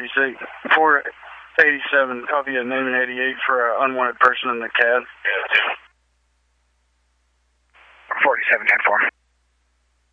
486, 487, copy of name and 88 for an unwanted person in the cab. 47, 10-4.